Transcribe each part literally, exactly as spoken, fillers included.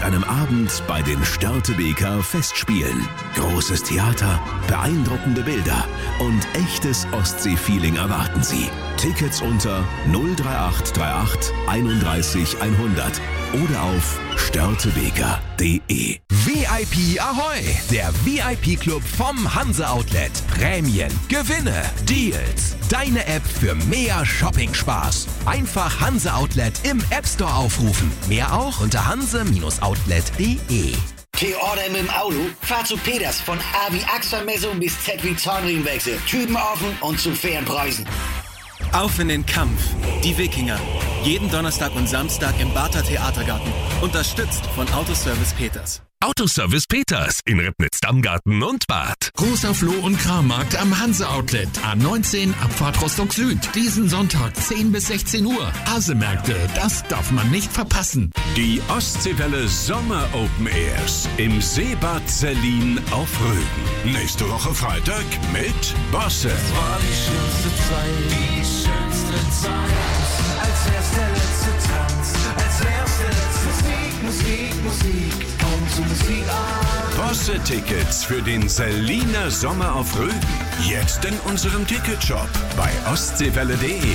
mit einem Abend bei den Störtebeker Festspielen. Großes Theater, beeindruckende Bilder und echtes Ostsee-Feeling erwarten Sie. Tickets unter null drei acht drei acht einunddreißig hundert oder auf störtebeker punkt de. V I P Ahoi! Der V I P-Club vom Hanse Outlet. Prämien, Gewinne, Deals. Deine App für mehr Shopping-Spaß. Einfach Hanse Outlet im App Store aufrufen. Mehr auch unter hanse Outlet punkt de. T-Order mit dem Auto? Fahr zu Peters, von A wie Achselmessung bis Z wie Zahnriemenwechsel. Typen offen und zu fairen Preisen. Auf in den Kampf. Die Wikinger. Jeden Donnerstag und Samstag im Barther Theatergarten. Unterstützt von Autoservice Peters. Autoservice Peters in Ribnitz-Dammgarten und Bad. Großer Floh- und Krammarkt am Hanse Outlet. A neunzehn, Abfahrt Rostock Süd. Diesen Sonntag zehn bis sechzehn Uhr. Hasemärkte, das darf man nicht verpassen. Die Ostseewelle Sommer Open Airs im Seebad Sellin auf Rügen. Nächste Woche Freitag mit Bosse. Das war die schönste Zeit, die schönste Zeit. Als wär's der letzte Tanz, als wär's der letzte Musik, Musik, Musik. Bosse-Tickets für den Selliner Sommer auf Rügen. Jetzt in unserem Ticketshop bei ostseewelle punkt de.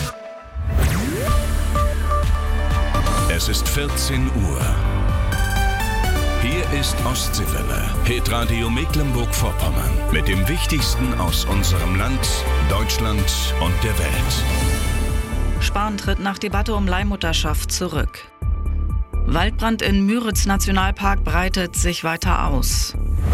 Es ist vierzehn Uhr. Hier ist Ostseewelle, Hitradio Mecklenburg-Vorpommern. Mit dem Wichtigsten aus unserem Land, Deutschland und der Welt. Spahn tritt nach Debatte um Leihmutterschaft zurück. Waldbrand in Müritz-Nationalpark breitet sich weiter aus.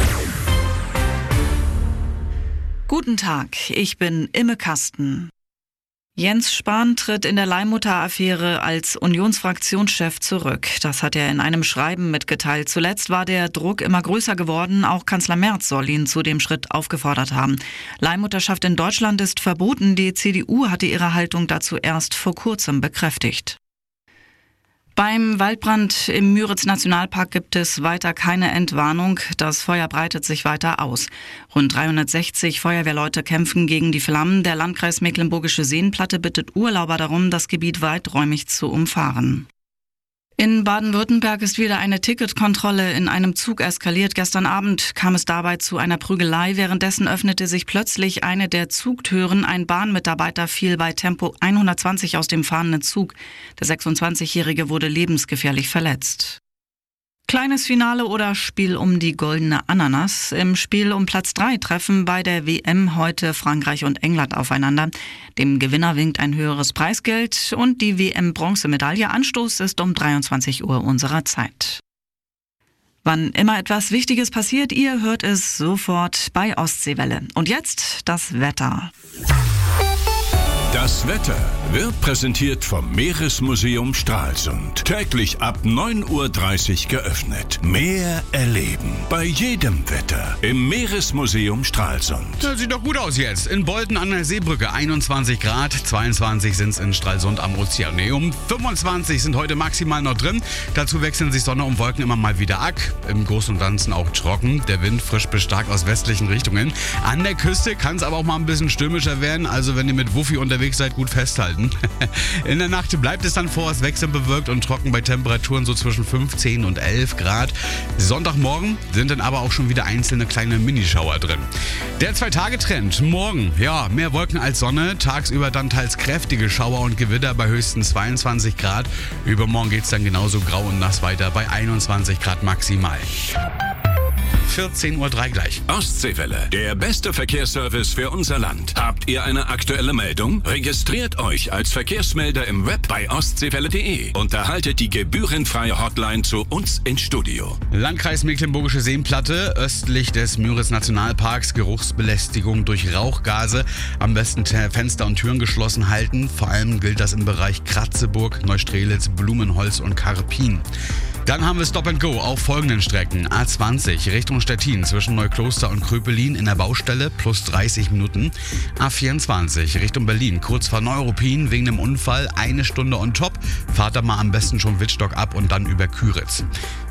Guten Tag, ich bin Imme Kasten. Jens Spahn tritt in der Leihmutter-Affäre als Unionsfraktionschef zurück. Das hat er in einem Schreiben mitgeteilt. Zuletzt war der Druck immer größer geworden. Auch Kanzler Merz soll ihn zu dem Schritt aufgefordert haben. Leihmutterschaft in Deutschland ist verboten. Die C D U hatte ihre Haltung dazu erst vor kurzem bekräftigt. Beim Waldbrand im Müritz-Nationalpark gibt es weiter keine Entwarnung. Das Feuer breitet sich weiter aus. Rund dreihundertsechzig Feuerwehrleute kämpfen gegen die Flammen. Der Landkreis Mecklenburgische Seenplatte bittet Urlauber darum, das Gebiet weiträumig zu umfahren. In Baden-Württemberg ist wieder eine Ticketkontrolle in einem Zug eskaliert. Gestern Abend kam es dabei zu einer Prügelei. Währenddessen öffnete sich plötzlich eine der Zugtüren. Ein Bahnmitarbeiter fiel bei Tempo hundertzwanzig aus dem fahrenden Zug. Der sechsundzwanzigjährige wurde lebensgefährlich verletzt. Kleines Finale oder Spiel um die goldene Ananas. Im Spiel um Platz drei treffen bei der W M heute Frankreich und England aufeinander. Dem Gewinner winkt ein höheres Preisgeld und die W M-Bronzemedaille. Anstoß ist um dreiundzwanzig Uhr unserer Zeit. Wann immer etwas Wichtiges passiert, ihr hört es sofort bei Ostseewelle. Und jetzt das Wetter. Das Wetter wird präsentiert vom Meeresmuseum Stralsund. Täglich ab neun Uhr dreißig geöffnet. Meer erleben. Bei jedem Wetter. Im Meeresmuseum Stralsund. Das sieht doch gut aus jetzt. In Bolten an der Seebrücke einundzwanzig Grad, zweiundzwanzig sind es in Stralsund am Ozeaneum. fünfundzwanzig sind heute maximal noch drin. Dazu wechseln sich Sonne und Wolken immer mal wieder ab. Im Großen und Ganzen auch trocken. Der Wind frisch bis stark aus westlichen Richtungen. An der Küste kann es aber auch mal ein bisschen stürmischer werden. Also wenn ihr mit Wuffi unterwegs seid, gut festhalten. In der Nacht bleibt es dann vorerst wechselnd bewölkt und trocken bei Temperaturen so zwischen fünfzehn und elf Grad. Sonntagmorgen sind dann aber auch schon wieder einzelne kleine Minischauer drin. Der Zwei-Tage-Trend. Morgen, ja, mehr Wolken als Sonne. Tagsüber dann teils kräftige Schauer und Gewitter bei höchstens zweiundzwanzig Grad. Übermorgen geht es dann genauso grau und nass weiter bei einundzwanzig Grad maximal. vierzehn Uhr drei gleich. Ostseewelle, der beste Verkehrsservice für unser Land. Habt ihr eine aktuelle Meldung? Registriert euch als Verkehrsmelder im Web bei ostseewelle punkt de und erhaltet die gebührenfreie Hotline zu uns ins Studio. Landkreis Mecklenburgische Seenplatte, östlich des Müritz-Nationalparks, Geruchsbelästigung durch Rauchgase. Am besten Fenster und Türen geschlossen halten. Vor allem gilt das im Bereich Kratzeburg, Neustrelitz, Blumenholz und Karpin. Dann haben wir Stop and Go auf folgenden Strecken. A zwanzig Richtung Stettin zwischen Neukloster und Kröpelin in der Baustelle plus dreißig Minuten. A vierundzwanzig Richtung Berlin kurz vor Neuruppin wegen dem Unfall eine Stunde on top. Fahrt da mal am besten schon Wittstock ab und dann über Küritz.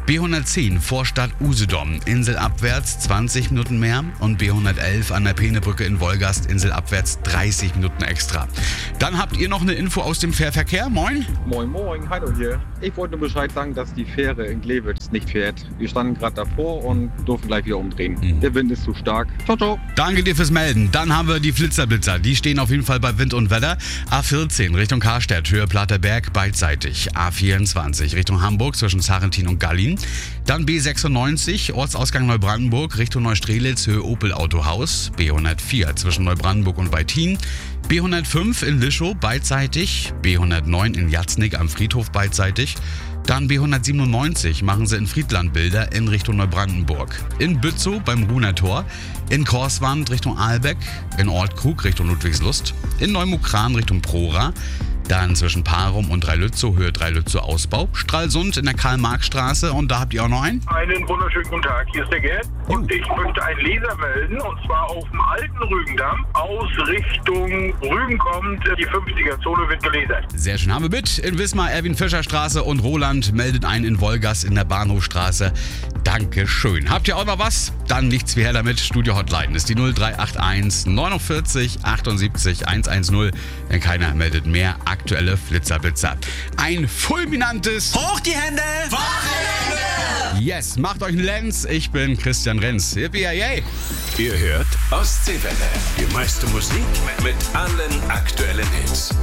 B hundertzehn Vorstadt Usedom, inselabwärts zwanzig Minuten mehr und B hundertelf an der Peenebrücke in Wolgast, inselabwärts dreißig Minuten extra. Dann habt ihr noch eine Info aus dem Fährverkehr. Moin. Moin, moin, hallo hier. Ich wollte nur Bescheid sagen, dass die Fähre in Glewitz nicht fährt. Wir standen gerade davor und durften gleich wieder umdrehen. Mhm. Der Wind ist zu stark. Ciao, ciao. Danke dir fürs Melden. Dann haben wir die Flitzerblitzer. Die stehen auf jeden Fall bei Wind und Wetter. A vierzehn Richtung Karstädt, Höhe Platterberg, beidseitig. A vierundzwanzig Richtung Hamburg zwischen Sarrentin und Gallin. Dann B sechsundneunzig, Ortsausgang Neubrandenburg, Richtung Neustrelitz, Höhe Opel Autohaus. B hundertvier zwischen Neubrandenburg und Weitin. B hundertfünf in Lischow, beidseitig. B hundertneun in Jatznig am Friedhof, beidseitig. Dann B hundertsiebenundneunzig machen sie in Friedlandbilder in Richtung Neubrandenburg. In Bützow beim Ruhner Tor. In Korswand Richtung Ahlbeck. In Ortkrug Richtung Ludwigslust. In Neumukran Richtung Prora. Dann zwischen Parum und Dreilützow, Höhe Dreilützow Ausbau. Stralsund in der Karl-Marx-Straße. Und da habt ihr auch noch einen? Einen wunderschönen guten Tag. Hier ist der Gerd. Und ich möchte einen Leser melden. Und zwar auf dem alten Rügendamm. Aus Richtung Rügen kommt. Die fünfziger-Zone wird gelasert. Sehr schön. Haben wir mit. In Wismar, Erwin-Fischer-Straße und Roland meldet einen in Wolgast in der Bahnhofstraße. Dankeschön. Habt ihr auch noch was? Dann nichts wie her damit. Studio-Hotline ist die null drei acht eins neunundvierzig achtundsiebzig hundertzehn. Denn keiner meldet mehr aktuelle Flitzerblitzer. Ein fulminantes Hoch die Hände! Wochenende! Yes, macht euch einen Lenz. Ich bin Christian Renz. Yippie, yay! Ihr hört Ostseewelle. Die meiste Musik mit allen aktuellen Hits.